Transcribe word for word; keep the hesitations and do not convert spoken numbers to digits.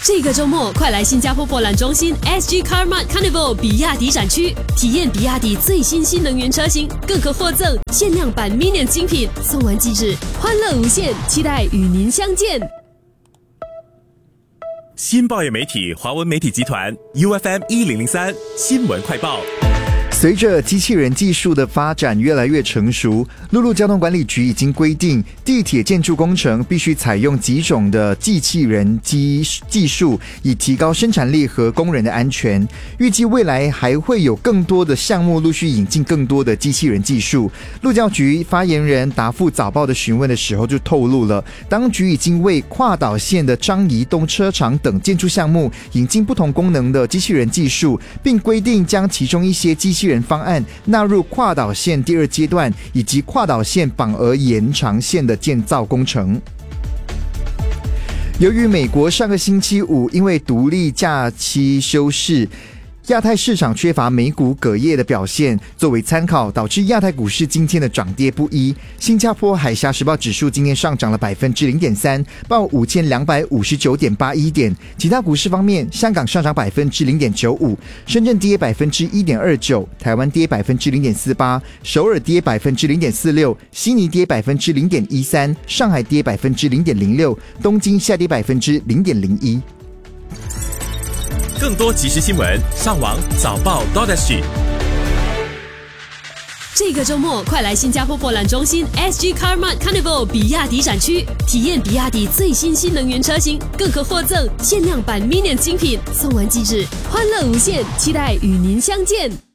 这个周末，快来新加坡博览中心 S G Car Mart Carnival 比亚迪展区，体验比亚迪最新新能源车型，更可获赠限量版 Minion 精品，送完即止，欢乐无限，期待与您相见。 新报业媒体华文媒体集团 U F M 一零零三新闻快报。 随着机器人技术的发展越来越成熟，陆路交通管理局已经规定，地铁建筑工程必须采用几种的机器人技技术，以提高生产力和工人的安全。预计未来还会有更多的项目陆续引进更多的机器人技术。路交局发言人答复早报的询问的时候就透露了，当局已经为跨岛线的张宜东车厂等建筑项目引进不同功能的机器人技术，并规定将其中一些机器人方案纳入跨岛线第二阶段以及跨岛线绑额延长线的建造工程。由于美国上个星期五因为独立假期休市，亚太市场缺乏美股隔夜的表现作为参考，导致亚太股市今天的涨跌不一。新加坡海峡时报指数今天上涨了 百分之零点三， 报五千两百五十九点八一点。其他股市方面，香港上涨 百分之零点九五， 深圳跌 百分之一点二九， 台湾跌 百分之零点四八， 首尔跌 百分之零点四六， 悉尼跌 百分之零点一三， 上海跌 百分之零点零六， 东京下跌 百分之零点零一。 更多即时新闻，上网早报 .sg。 这个周末，快来新加坡博览中心 S G Car Mart Carnival 比亚迪展区，体验比亚迪最新新能源车型，更可获赠限量版 Minion 精品，送完即止，欢乐无限，期待与您相见。